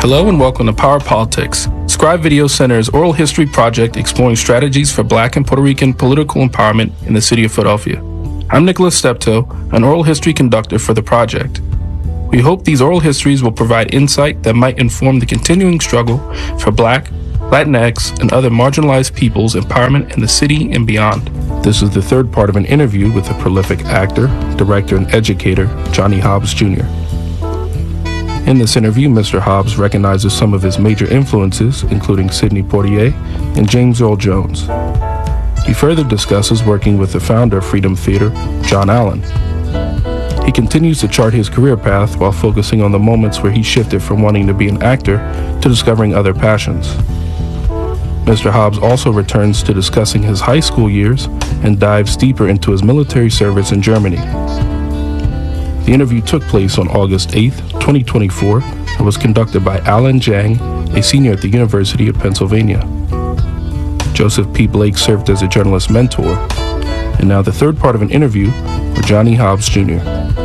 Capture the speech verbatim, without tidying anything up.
Hello and welcome to Power Politics, Scribe Video Center's oral history project exploring strategies for Black and Puerto Rican political empowerment in the city of Philadelphia. I'm Nicholas Steptoe, an oral history conductor for the project. We hope these oral histories will provide insight that might inform the continuing struggle for Black, Latinx, and other marginalized peoples' empowerment in the city and beyond. This is the third part of an interview with the prolific actor, director, and educator, Johnny Hobbs Junior In this interview, Mister Hobbs recognizes some of his major influences, including Sidney Poitier and James Earl Jones. He further discusses working with the founder of Freedom Theater, John Allen. He continues to chart his career path while focusing on the moments where he shifted from wanting to be an actor to discovering other passions. Mister Hobbs also returns to discussing his high school years and dives deeper into his military service in Germany. The interview took place on August eighth, twenty twenty-four, and was conducted by Alan Jang, a senior at the University of Pennsylvania. Joseph P. Blake served as a journalist mentor. And now the third part of an interview with Johnny Hobbs Junior